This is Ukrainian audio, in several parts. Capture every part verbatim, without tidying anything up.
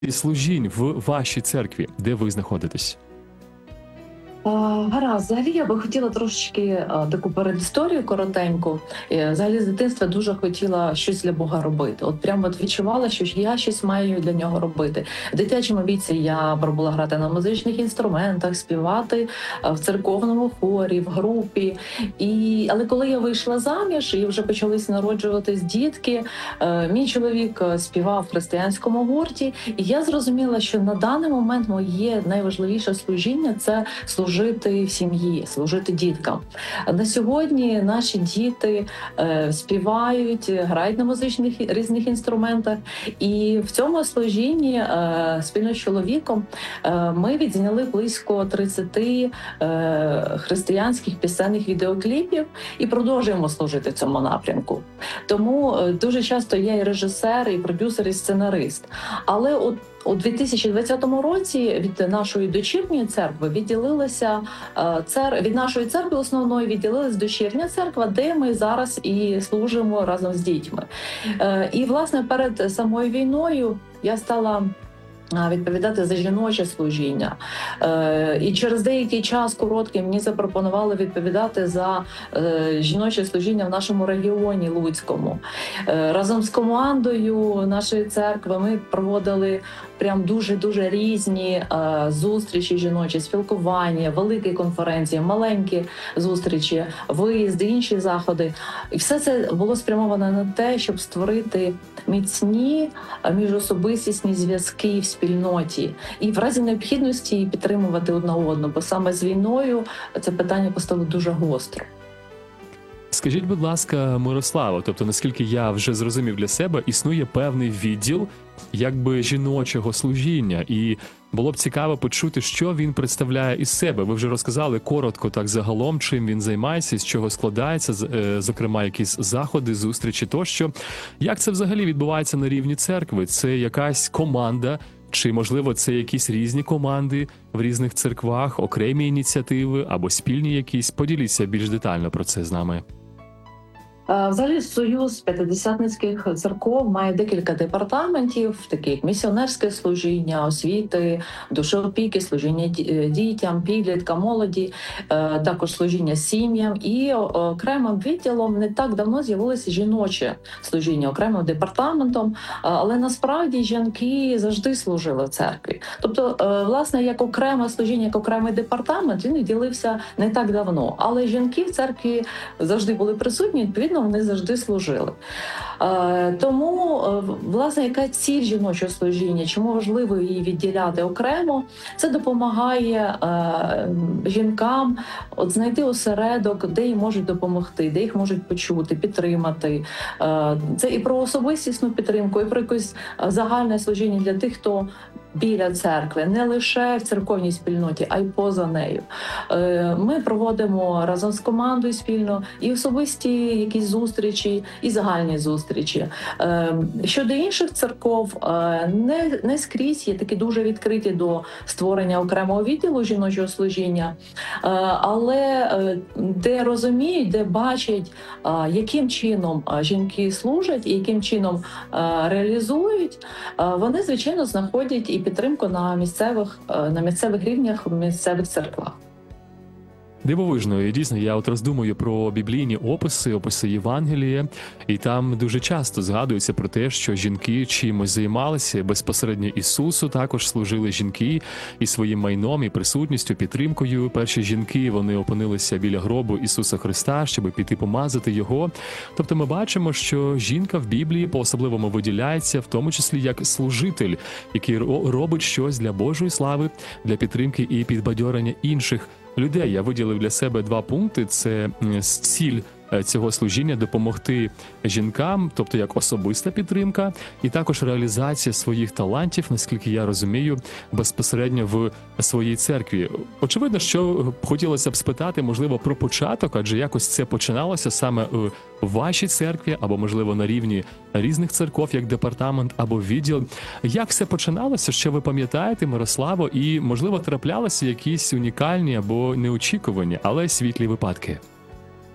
служінь в вашій церкві, де ви знаходитесь? А, Гаразд, взагалі я би хотіла трошечки а, таку передісторію коротеньку. Е, Взагалі з дитинства дуже хотіла щось для Бога робити. От прямо от відчувала, що ж я щось маю для нього робити. В дитячому віці я пробувала грати на музичних інструментах, співати а, в церковному хорі, в групі. І... Але коли я вийшла заміж і вже почались народжуватись дітки, е, мій чоловік е, співав в християнському гурті, і я зрозуміла, що на даний момент моє найважливіше служіння – це служити служити в сім'ї, служити діткам. На сьогодні наші діти е, співають, грають на музичних різних інструментах. І в цьому служінні е, спільно з чоловіком е, ми відзняли близько тридцяти е, християнських пісенних відеокліпів і продовжуємо служити в цьому напрямку. Тому е, дуже часто я і режисер, і продюсер, і сценарист. Але от у дві тисячі двадцятому році від нашої дочірньої церкви відділилася цер... від нашої церкви основної відділилась дочірня церква, де ми зараз і служимо разом з дітьми. І, власне, перед самою війною я стала відповідати за жіноче служіння. І через деякий час короткий мені запропонували відповідати за жіноче служіння в нашому регіоні Луцькому. Разом з командою нашої церкви ми проводили прям дуже-дуже різні зустрічі жіночі, спілкування, великі конференції, маленькі зустрічі, виїзди, інші заходи. І все це було спрямовано на те, щоб створити міцні міжособистісні зв'язки в спільноті і в разі необхідності підтримувати одна одну, бо саме з війною це питання постало дуже гостро. Скажіть, будь ласка, Мирославо, тобто, наскільки я вже зрозумів для себе, існує певний відділ якби жіночого служіння, і було б цікаво почути, що він представляє із себе. Ви вже розказали коротко так загалом, чим він займається, з чого складається, зокрема, якісь заходи, зустрічі тощо. Як це взагалі відбувається на рівні церкви? Це якась команда, чи, можливо, це якісь різні команди в різних церквах, окремі ініціативи або спільні якісь? Поділіться більш детально про це з нами. Взагалі, Союз п'ятидесятницьких церков має декілька департаментів, такі як місіонерське служіння, освіти, душеопіки, служіння дітям, підліткам, молоді, також служіння сім'ям. І окремим відділом не так давно з'явилося жіноче служіння, окремим департаментом, але насправді жінки завжди служили в церкві. Тобто, власне, як окреме служіння, як окремий департамент, він відділився не так давно. Але жінки в церкві завжди були присутні, відповідно, вони завжди служили. Тому, власне, яка ціль жіночого служіння, чому важливо її відділяти окремо, це допомагає жінкам от знайти осередок, де їм можуть допомогти, де їх можуть почути, підтримати. Це і про особистісну підтримку, і про якесь загальне служіння для тих, хто біля церкви, не лише в церковній спільноті, а й поза нею. Ми проводимо разом з командою спільно і особисті якісь зустрічі, і загальні зустрічі. Щодо інших церков, не, не скрізь є такі дуже відкриті до створення окремого відділу жіночого служіння, але де розуміють, де бачать, яким чином жінки служать і яким чином реалізують, вони, звичайно, знаходять і підтримку на місцевих, на місцевих рівнях, в місцевих церквах. Дивовижно, і дійсно, я от роздумую про біблійні описи, описи Євангелія, і там дуже часто згадується про те, що жінки чимось займалися, безпосередньо Ісусу також служили жінки і своїм майном, і присутністю, підтримкою. Перші жінки, вони опинилися біля гробу Ісуса Христа, щоб піти помазати Його. Тобто ми бачимо, що жінка в Біблії по-особливому виділяється, в тому числі як служитель, який робить щось для Божої слави, для підтримки і підбадьорення інших людей. Я виділив для себе два пункти. Це ціль цього служіння – допомогти жінкам, тобто як особиста підтримка, і також реалізація своїх талантів, наскільки я розумію, безпосередньо в своїй церкві. Очевидно, що хотілося б спитати, можливо, про початок, адже якось це починалося саме в вашій церкві, або, можливо, на рівні різних церков, як департамент або відділ. Як все починалося, що ви пам'ятаєте, Мирославо, і, можливо, траплялися якісь унікальні або неочікувані, але світлі випадки?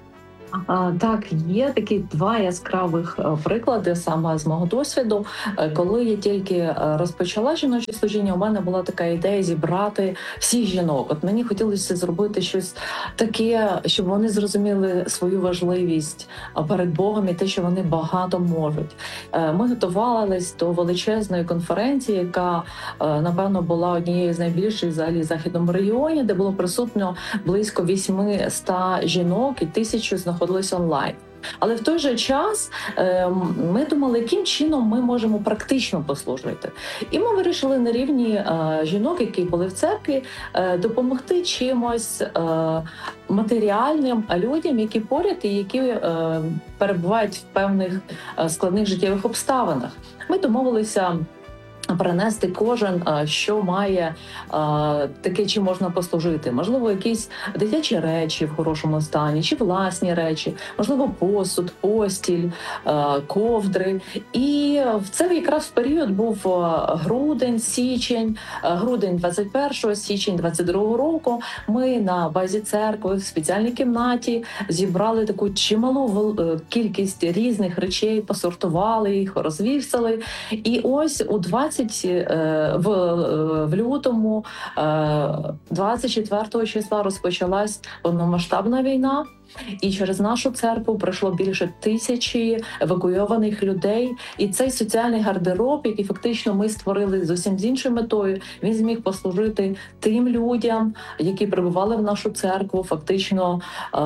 А, Так, є такі два яскравих е, приклади саме з мого досвіду. Е, Коли я тільки е, розпочала жіноче служіння, у мене була така ідея зібрати всіх жінок. От мені хотілося зробити щось таке, щоб вони зрозуміли свою важливість е, перед Богом і те, що вони багато можуть. Е, Ми готувались до величезної конференції, яка е, напевно була однією з найбільших взагалі в західному регіоні, де було присутньо близько вісімсот жінок і тисячу знаходились онлайн. Але в той же час е, ми думали, яким чином ми можемо практично послужити. І ми вирішили на рівні е, жінок, які були в церкві, е, допомогти чимось е, матеріальним людям, які поряд і які е, перебувають в певних е, складних життєвих обставинах. Ми домовилися принести кожен, що має таке, чим можна послужити. Можливо, якісь дитячі речі в хорошому стані, чи власні речі, можливо, посуд, постіль, ковдри. І це якраз в період був грудень, січень, грудень двадцять першого, січень двадцять другого року. Ми на базі церкви в спеціальній кімнаті зібрали таку чималу кількість різних речей, посортували їх, розвісили. І ось у двадцять в, в лютому двадцять четвертого числа розпочалась повномасштабна війна. І через нашу церкву пройшло більше тисячі евакуйованих людей. І цей соціальний гардероб, який фактично ми створили зовсім з іншою метою, він зміг послужити тим людям, які прибували в нашу церкву. Фактично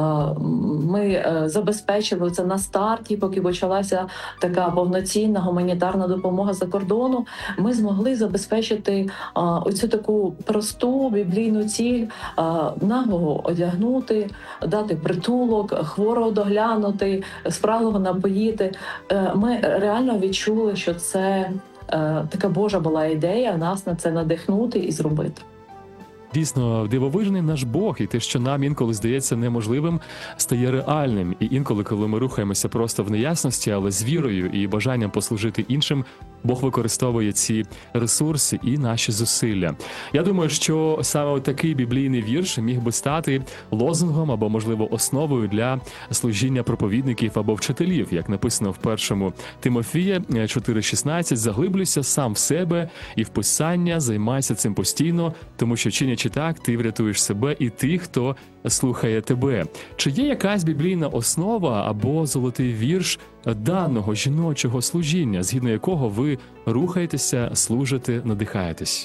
ми забезпечили це на старті, поки почалася така повноцінна гуманітарна допомога за кордону. Ми змогли забезпечити оцю таку просту біблійну ціль, наглого одягнути, дати притулок, хворого доглянути, спраглого напоїти. Ми реально відчули, що це така Божа була ідея нас на це надихнути і зробити. Дійсно, дивовижний наш Бог, і те, що нам інколи здається неможливим, стає реальним. І інколи, коли ми рухаємося просто в неясності, але з вірою і бажанням послужити іншим, Бог використовує ці ресурси і наші зусилля. Я думаю, що саме такий біблійний вірш міг би стати лозунгом або, можливо, основою для служіння проповідників або вчителів, як написано в першому Тимофія чотири шістнадцять. «Заглиблюйся сам в себе і в Писання, займайся цим постійно, тому що, чинячи так, ти врятуєш себе і тих, хто слухає тебе». Чи є якась біблійна основа або золотий вірш даного жіночого служіння, згідно якого ви рухаєтеся, служите, надихаєтесь?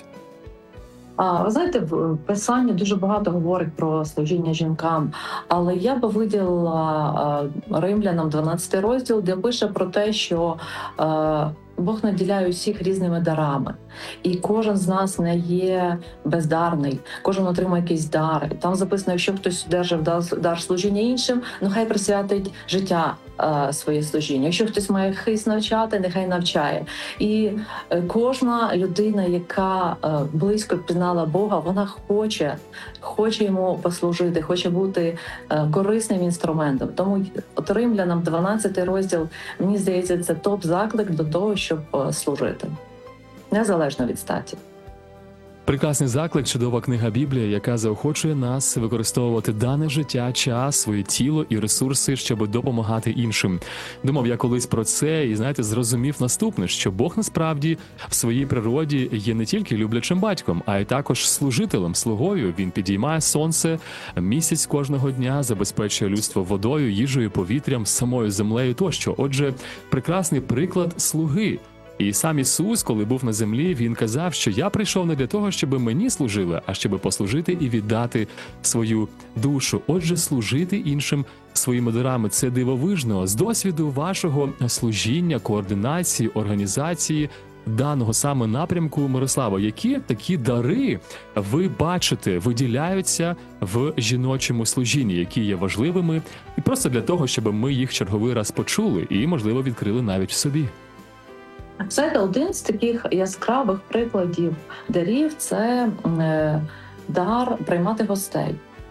А ви знаєте, в Писанні дуже багато говорить про служіння жінкам, але я би виділила Римлянам дванадцятий розділ, де пише про те, що Бог наділяє усіх різними дарами, і кожен з нас не є бездарний, кожен отримує якийсь дар. І там записано, якщо хтось одержав дар служіння іншим, ну хай присвятить життя е, своє служіння. Якщо хтось має хист навчати, нехай навчає. І е, кожна людина, яка е, близько пізнала Бога, вона хоче, хоче йому послужити, хоче бути е, корисним інструментом. Тому от Римлянам дванадцятий розділ, мені здається, це топ-заклик до того, щоб служити, незалежно від статі. Прекрасний заклик, чудова книга Біблія, яка заохочує нас використовувати дане життя, час, своє тіло і ресурси, щоб допомагати іншим. Думав я колись про це і, знаєте, зрозумів наступне, що Бог насправді в своїй природі є не тільки люблячим батьком, а й також служителем, слугою. Він підіймає сонце, місяць кожного дня, забезпечує людство водою, їжею, повітрям, самою землею тощо. Отже, прекрасний приклад слуги. І сам Ісус, коли був на землі, Він казав, що я прийшов не для того, щоб мені служили, а щоб послужити і віддати свою душу. Отже, служити іншим своїми дарами – це дивовижно. З досвіду вашого служіння, координації, організації даного саме напрямку, Мирослава, які такі дари ви бачите, виділяються в жіночому служінні, які є важливими, і просто для того, щоб ми їх черговий раз почули і, можливо, відкрили навіть в собі? Знаєте, один з таких яскравих прикладів дарів – це е, дар приймати гостей.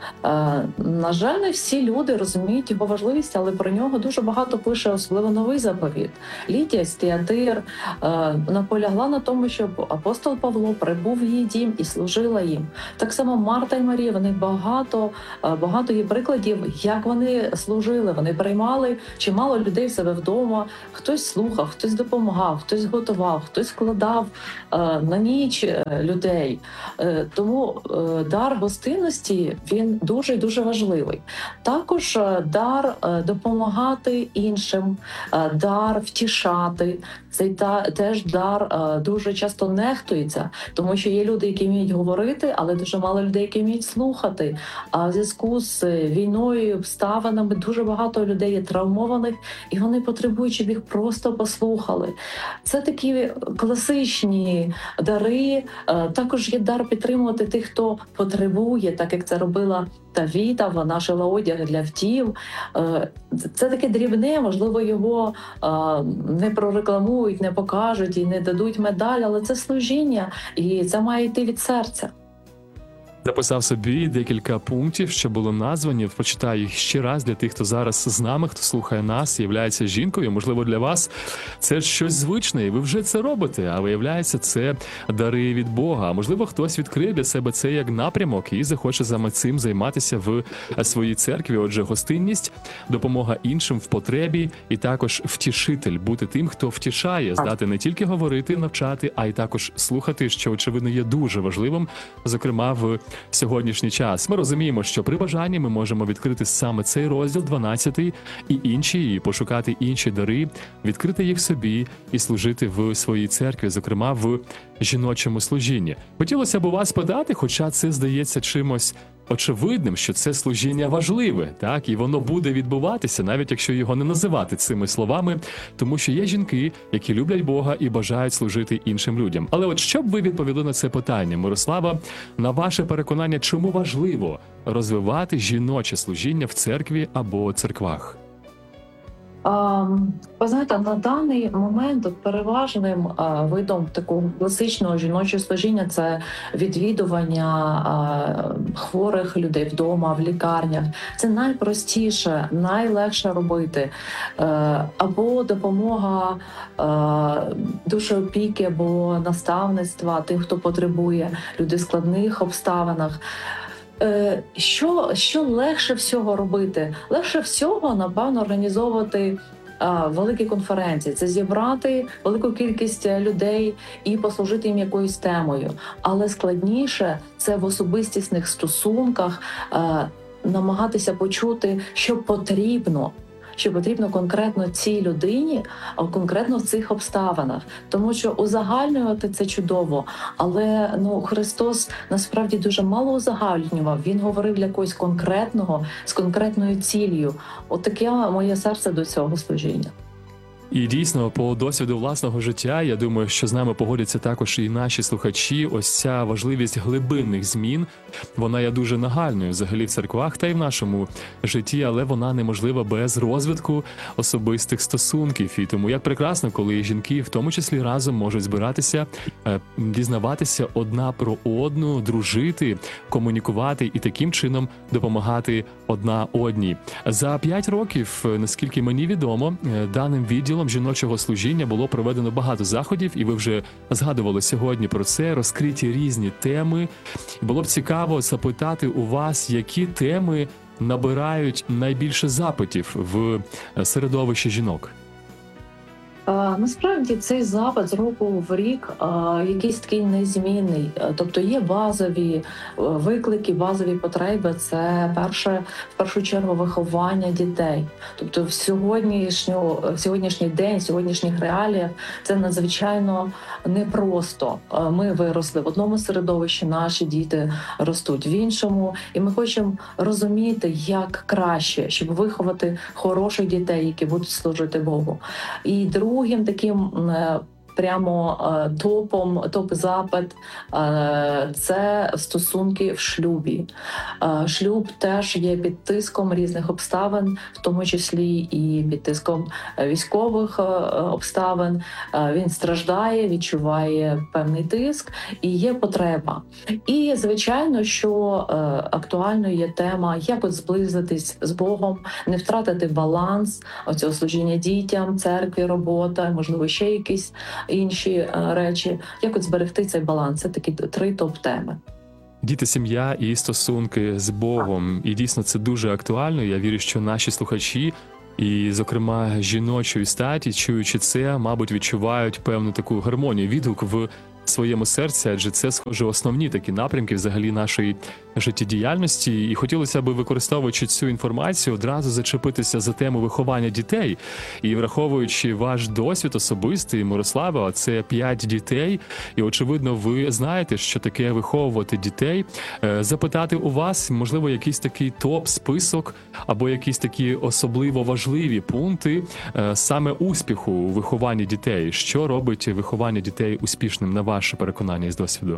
Е, На жаль, не всі люди розуміють його важливість, але про нього дуже багато пише, особливо новий заповіт. Лідія з Тіатир е, наполягла на тому, щоб апостол Павло прибув в її дім і служила їм. Так само Марта і Марія, вони багато, е, багато є прикладів, як вони служили. Вони приймали чимало людей в себе вдома. Хтось слухав, хтось допомагав, хтось готував, хтось вкладав е, на ніч е, людей. Е, тому е, дар гостинності, він дуже і дуже важливий. Також е, дар е, допомагати іншим, е, дар втішати. Цей та, теж дар е, дуже часто нехтується, тому що є люди, які вміють говорити, але дуже мало людей, які вміють слухати. А в зв'язку з війною, обставинами дуже багато людей є травмованих, і вони потребують, щоб їх просто послухали. Це такі класичні дари. Е, також є дар підтримувати тих, хто потребує, так як це робила Тавіта, вона шила одяг для втів. Е, Це таке дрібне, можливо, його е, не прорекламують, не покажуть і не дадуть медаль, але це служіння, і це має йти від серця. Записав собі декілька пунктів, що були названі. Прочитаю їх ще раз для тих, хто зараз з нами, хто слухає нас, являється жінкою. Можливо, для вас це щось звичне, і ви вже це робите, а виявляється, це дари від Бога. А можливо, хтось відкриє для себе це як напрямок і захоче саме цим займатися в своїй церкві. Отже, гостинність, допомога іншим в потребі і також втішитель, бути тим, хто втішає, здати не тільки говорити, навчати, а й також слухати, що, очевидно, є дуже важливим, зокрема, в сьогоднішній час. Ми розуміємо, що при бажанні ми можемо відкрити саме цей розділ дванадцятий і інші, і пошукати інші дари, відкрити їх собі і служити в своїй церкві, зокрема в жіночому служінні. Хотілося б у вас питати, хоча це здається чимось очевидним, що це служіння важливе, так, і воно буде відбуватися, навіть якщо його не називати цими словами, тому що є жінки, які люблять Бога і бажають служити іншим людям. Але от що б ви відповіли на це питання, Мирослава, на ваше переконання, чому важливо розвивати жіноче служіння в церкві або церквах? А, ви знаєте, на даний момент от переважним а, видом такого класичного жіночого служіння це відвідування а, хворих людей вдома, в лікарнях. Це найпростіше, найлегше робити. Е, або допомога е, душеопіки, або наставництва тим, хто потребує, люди в складних обставинах. Що, що легше всього робити? Легше всього, напевно, організовувати а, великі конференції. Це зібрати велику кількість людей і послужити їм якоюсь темою. Але складніше – це в особистісних стосунках а, намагатися почути, що потрібно. Що потрібно конкретно цій людині, а конкретно в цих обставинах. Тому що узагальнювати це чудово, але ну Христос насправді дуже мало узагальнював. Він говорив для когось конкретного, з конкретною ціллю. От таке моє серце до цього служіння. І дійсно, по досвіду власного життя, я думаю, що з нами погодяться також і наші слухачі. Ось ця важливість глибинних змін, вона є дуже нагальною взагалі в церквах та й в нашому житті, але вона неможлива без розвитку особистих стосунків. І тому як прекрасно, коли жінки в тому числі разом можуть збиратися, дізнаватися одна про одну, дружити, комунікувати і таким чином допомагати одна одній. За п'ять років, наскільки мені відомо, даним відділом жіночого служіння було проведено багато заходів, і ви вже згадували сьогодні про це, розкриті різні теми. Було б цікаво запитати у вас, які теми набирають найбільше запитів в середовищі жінок. А, насправді цей запит з року в рік а, якийсь такий незмінний. Тобто є базові виклики, базові потреби. Це перше, в першу чергу виховання дітей. Тобто в сьогоднішню, в сьогоднішній день, в сьогоднішніх реаліях це надзвичайно непросто. Ми виросли в одному середовищі, наші діти ростуть в іншому, і ми хочемо розуміти, як краще, щоб виховати хороших дітей, які будуть служити Богу. І друге, Другим таким прямо е, топом, топ-запит е, це стосунки в шлюбі. Е, шлюб теж є під тиском різних обставин, в тому числі і під тиском військових е, обставин. Е, він страждає, відчуває певний тиск і є потреба. І, звичайно, що е, актуальною є тема, як от зблизитись з Богом, не втратити баланс оцього служіння дітям, церкві, робота, можливо, ще якісь інші е, речі. Як от зберегти цей баланс? Це такі три топ-теми. Діти, сім'я і стосунки з Богом. І дійсно це дуже актуально. Я вірю, що наші слухачі, і, зокрема, жіночої статі, чуючи це, мабуть, відчувають певну таку гармонію, відгук в своєму серці, адже це, схоже, основні такі напрямки взагалі нашої життєдіяльності. І хотілося б, використовуючи цю інформацію, одразу зачепитися за тему виховання дітей. І враховуючи ваш досвід особистий, Мирослава, це п'ять дітей, і, очевидно, ви знаєте, що таке виховувати дітей. Запитати у вас, можливо, якийсь такий топ-список або якісь такі особливо важливі пункти саме успіху у вихованні дітей. Що робить виховання дітей успішним, на ваше переконання із досвіду?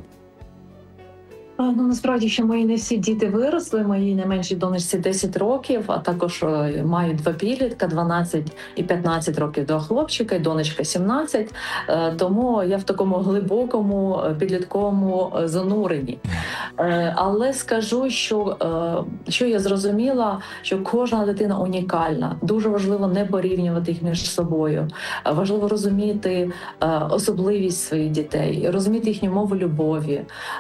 Ну, насправді, що мої не всі діти виросли, моїй найменшій донечці десять років, а також маю два підлітка, дванадцять і п'ятнадцять років, два хлопчика, і донечка сімнадцять. Тому я в такому глибокому підлітковому зануренні. Але скажу, що, що я зрозуміла, що кожна дитина унікальна. Дуже важливо не порівнювати їх між собою. Важливо розуміти особливість своїх дітей, розуміти їхню мову любові,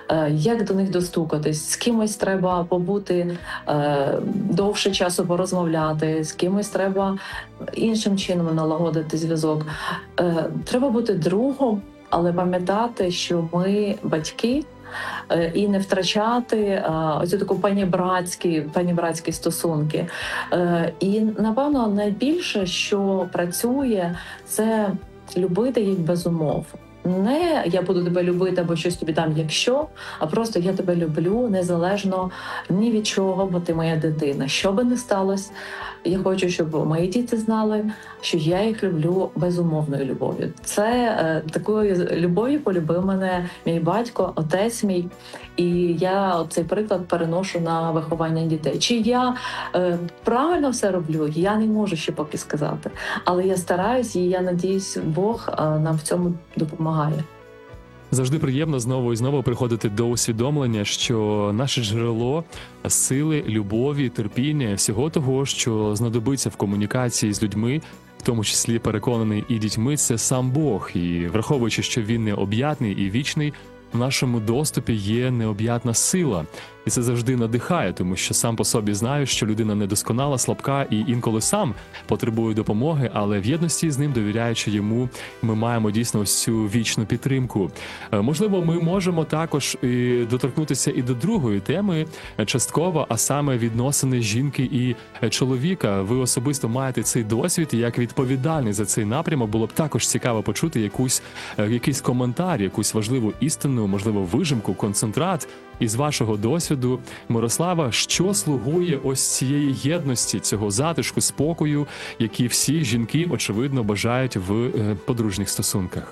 як до них достукатись, з кимось треба побути е, довше часу порозмовляти, з кимось треба іншим чином налагодити зв'язок. Е, треба бути другом, але пам'ятати, що ми батьки, е, і не втрачати е, оцю таку панібратські, панібратські стосунки. Е, і, напевно, найбільше, що працює, це любити їх без умов. Не я буду тебе любити або щось тобі дам, якщо, а просто я тебе люблю незалежно ні від чого, бо ти моя дитина. Що би не сталося, я хочу, щоб мої діти знали, що я їх люблю безумовною любов'ю. Це е, такою любов'ю полюбив мене мій батько, отець мій. І я цей приклад переношу на виховання дітей. Чи я е, правильно все роблю, я не можу ще поки сказати. Але я стараюсь, і я надіюсь, Бог е, нам в цьому допомагає. Завжди приємно знову і знову приходити до усвідомлення, що наше джерело сили, любові, терпіння, всього того, що знадобиться в комунікації з людьми, в тому числі, переконаний, і дітьми, це сам Бог. І враховуючи, що він необ'ятний і вічний, в нашому доступі є необ'ятна сила. І це завжди надихає, тому що сам по собі знаю, що людина недосконала, слабка і інколи сам потребує допомоги, але в єдності з ним, довіряючи йому, ми маємо дійсно ось цю вічну підтримку. Можливо, ми можемо також і доторкнутися і до другої теми частково, а саме відносини жінки і чоловіка. Ви особисто маєте цей досвід, і як відповідальний за цей напрямок було б також цікаво почути якусь, якийсь коментар, якусь важливу істину, можливо, вижимку, концентрат із вашого досвіду. Мирослава, що слугує ось цієї єдності, цього затишку, спокою, які всі жінки, очевидно, бажають в подружніх стосунках?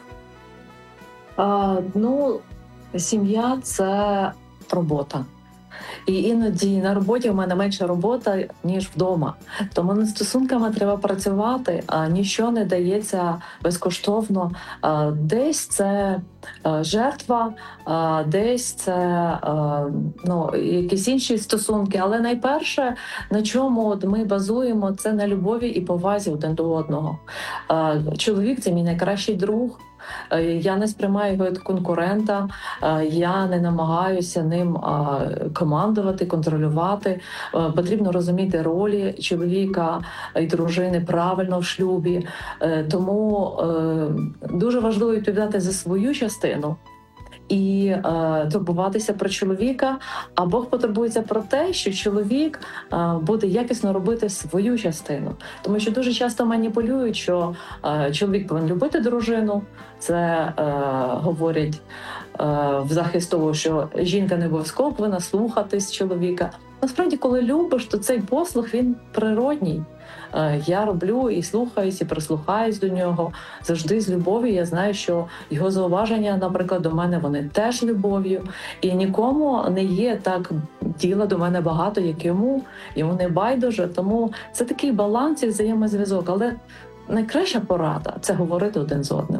А, ну, сім'я – це робота. І іноді на роботі в мене менша робота, ніж вдома. Тому над стосунками треба працювати, а нічого не дається безкоштовно. Десь це жертва, десь це ну, якісь інші стосунки. Але найперше, на чому ми базуємо, це на любові і повазі один до одного. Чоловік – це мій найкращий друг. Я не сприймаю його як конкурента, я не намагаюся ним командувати, контролювати. Потрібно розуміти ролі чоловіка і дружини правильно в шлюбі. Тому дуже важливо відповідати за свою частину і е, турбуватися про чоловіка, а Бог потурбується про те, що чоловік е, буде якісно робити свою частину. Тому що дуже часто маніпулюють, що е, чоловік повинен любити дружину, це е, говорять в захист того, що жінка не обов'язково повинна слухатись чоловіка. Насправді, коли любиш, то цей послух, він природній. Я роблю і слухаюсь, і прислухаюсь до нього завжди з любов'ю. Я знаю, що його зауваження, наприклад, до мене, вони теж любов'ю. І нікому не є так діла до мене багато, як йому. Йому не байдуже. Тому це такий баланс і взаємозв'язок. Але найкраща порада – це говорити один з одним.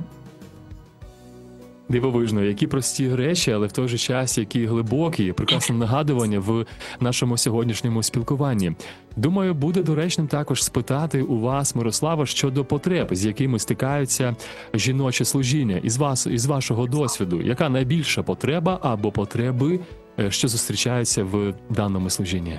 Дивовижно, які прості речі, але в той же час які глибокі, прекрасне нагадування в нашому сьогоднішньому спілкуванні. Думаю, буде доречним також спитати у вас, Мирослава, щодо потреб, з якими стикаються жіноче служіння. Із вас, із вашого досвіду, яка найбільша потреба або потреби, що зустрічаються в даному служінні?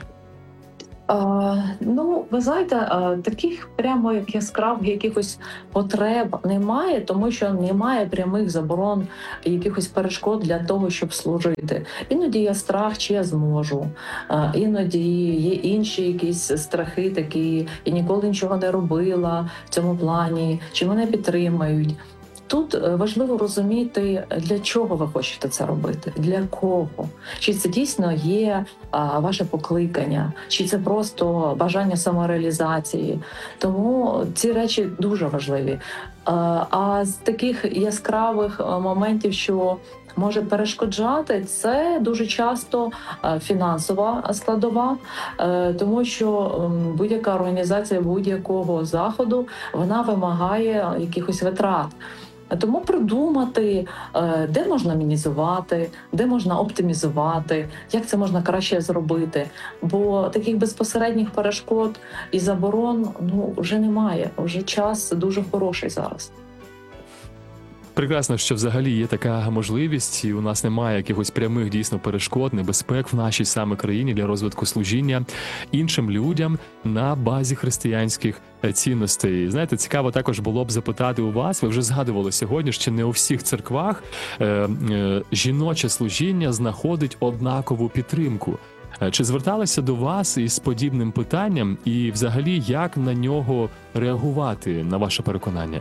А, ну, ви знаєте, а, таких прямо як яскравих якихось потреб немає, тому що немає прямих заборон, якихось перешкод для того, щоб служити. Іноді є страх, чи я зможу, а, іноді є інші якісь страхи такі, я ніколи нічого не робила в цьому плані, чи мене підтримають. Тут важливо розуміти, для чого ви хочете це робити, для кого. Чи це дійсно є а, ваше покликання, чи це просто бажання самореалізації. Тому ці речі дуже важливі. А, а з таких яскравих моментів, що може перешкоджати, це дуже часто фінансова складова, тому що будь-яка організація будь-якого заходу, вона вимагає якихось витрат. Тому придумати, де можна мінімізувати, де можна оптимізувати, як це можна краще зробити. Бо таких безпосередніх перешкод і заборон ну, вже немає, вже час дуже хороший зараз. Прекрасно, що взагалі є така можливість, і у нас немає якихось прямих дійсно перешкод, небезпек в нашій саме країні для розвитку служіння іншим людям на базі християнських цінностей. Знаєте, цікаво також було б запитати у вас, ви вже згадували сьогодні, що не у всіх церквах е, е, жіноче служіння знаходить однакову підтримку. Чи зверталися до вас із подібним питанням і взагалі як на нього реагувати, на ваше переконання?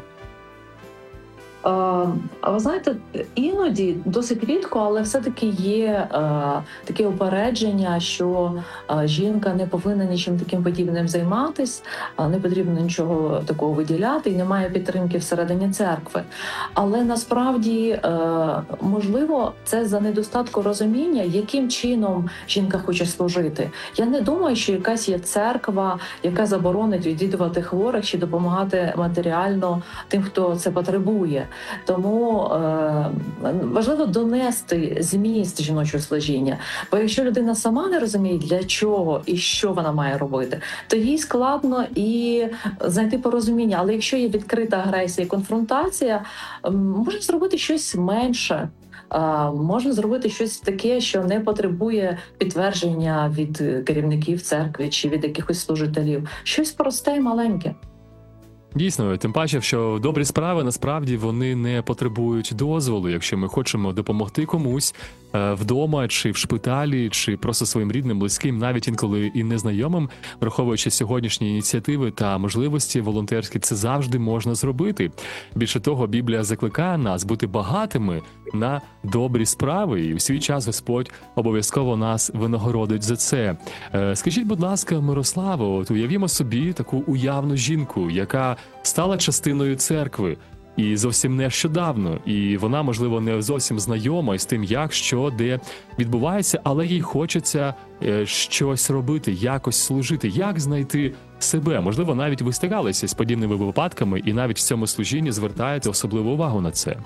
А ви знаєте, іноді досить рідко, але все-таки є е, таке упередження, що е, жінка не повинна нічим таким подібним займатися, е, не потрібно нічого такого виділяти і немає підтримки всередині церкви. Але насправді, е, можливо, це за недостатку розуміння, яким чином жінка хоче служити. Я не думаю, що якась є церква, яка заборонить відвідувати хворих чи допомагати матеріально тим, хто це потребує. Тому е, важливо донести зміст жіночого служіння. Бо якщо людина сама не розуміє, для чого і що вона має робити, то їй складно і знайти порозуміння. Але якщо є відкрита агресія і конфронтація, можна зробити щось менше. Е, можна зробити щось таке, що не потребує підтвердження від керівників церкви чи від якихось служителів. Щось просте і маленьке. Дійсно, тим паче, що добрі справи, насправді, вони не потребують дозволу. Якщо ми хочемо допомогти комусь е, вдома, чи в шпиталі, чи просто своїм рідним, близьким, навіть інколи і незнайомим, враховуючи сьогоднішні ініціативи та можливості волонтерські, це завжди можна зробити. Більше того, Біблія закликає нас бути багатими на добрі справи, і в свій час Господь обов'язково нас винагородить за це. Е, скажіть, будь ласка, Мирославо, от уявімо собі таку уявну жінку, яка стала частиною церкви, і зовсім нещодавно, і вона, можливо, не зовсім знайома із тим, як, що, де відбувається, але їй хочеться е, щось робити, якось служити, як знайти себе. Можливо, навіть ви стикалися з подібними випадками, і навіть в цьому служінні звертаєте особливу увагу на це.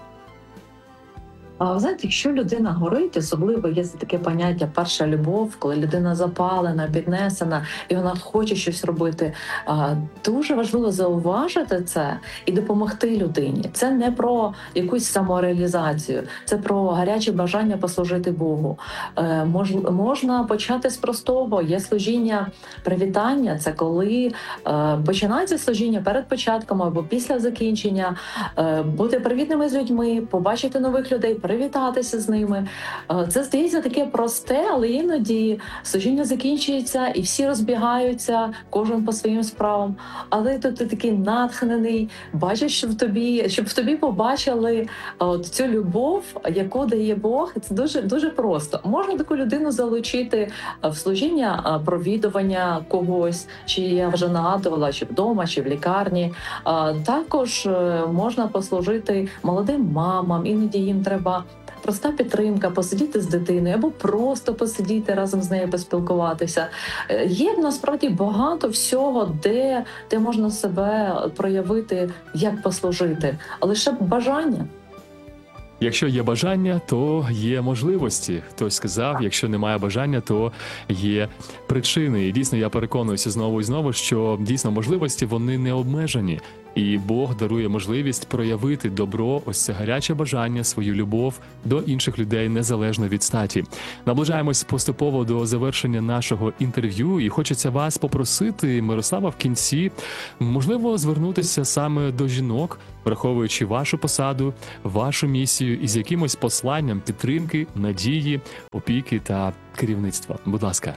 А знаєте, якщо людина горить, особливо є таке поняття перша любов, коли людина запалена, піднесена, і вона хоче щось робити, дуже важливо зауважити це і допомогти людині. Це не про якусь самореалізацію, це про гаряче бажання послужити Богу. Можна почати з простого. Є служіння привітання, це коли починається служіння перед початком або після закінчення, бути привітними з людьми, побачити нових людей, привітатися з ними. Е, Це здається таке просте, але іноді служіння закінчується і всі розбігаються, кожен по своїм справам. Але тут ти такий натхнений, бачиш, що в тобі, щоб в тобі побачили от цю любов, яку дає Бог. Це дуже дуже просто. Можна таку людину залучити в служіння провідування когось, чи я вже нагадувала, чи вдома, чи в лікарні. Також можна послужити молодим мамам, іноді їм треба проста підтримка, посидіти з дитиною або просто посидіти разом з нею, поспілкуватися. Є насправді багато всього, де, де можна себе проявити, як послужити, а лише бажання. Якщо є бажання, то є можливості. Хтось сказав, якщо немає бажання, то є причини. І дійсно я переконуюся знову і знову, що дійсно можливості вони не обмежені. І Бог дарує можливість проявити добро, ось це гаряче бажання, свою любов до інших людей незалежно від статі. Наближаємось поступово до завершення нашого інтерв'ю, і хочеться вас попросити, Мирослава, в кінці, можливо, звернутися саме до жінок, враховуючи вашу посаду, вашу місію, із якимось посланням підтримки, надії, опіки та керівництва. Будь ласка.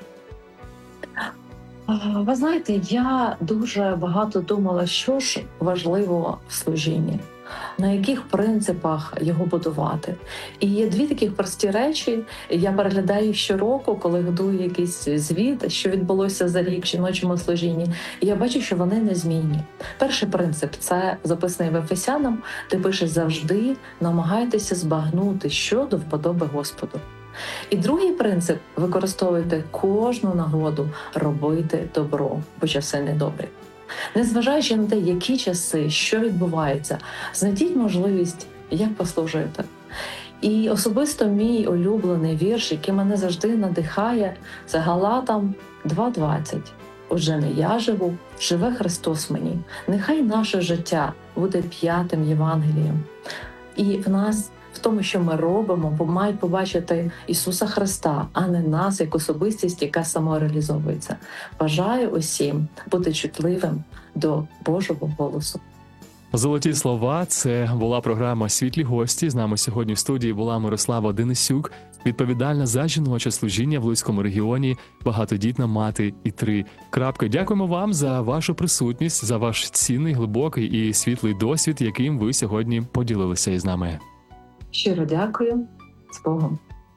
Ви знаєте, я дуже багато думала, що ж важливо в служінні, на яких принципах його будувати. І є дві таких прості речі. Я переглядаю їх щороку, коли годую якийсь звіт, що відбулося за рік в жіночому служінні. І я бачу, що вони незмінні. Перший принцип – це записаний в Ефесянам, де пише «завжди намагайтеся збагнути, що до вподоби Господу». І другий принцип – використовуйте кожну нагоду робити добро, бо часи недобрі. Незважаючи на те, які часи, що відбувається, знайдіть можливість, як послужити. І особисто мій улюблений вірш, який мене завжди надихає, це Галатам два двадцять. «Отже, не я живу, живе Христос мені. Нехай наше життя буде п'ятим Євангелієм». І в нас в тому, що ми робимо, мають побачити Ісуса Христа, а не нас як особистість, яка самореалізовується. Бажаю усім бути чутливим до Божого голосу. Золоті слова. Це була програма «Світлі гості». З нами сьогодні в студії була Мирослава Денисюк, відповідальна за жіноче служіння в Луцькому регіоні, багатодітна мати і три крапки. Дякуємо вам за вашу присутність, за ваш цінний, глибокий і світлий досвід, яким ви сьогодні поділилися із нами. Щиро дякую. З Богом.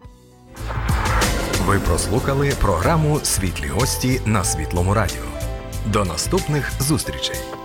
Ви прослухали програму «Світлі гості» на Світлому радіо. До наступних зустрічей!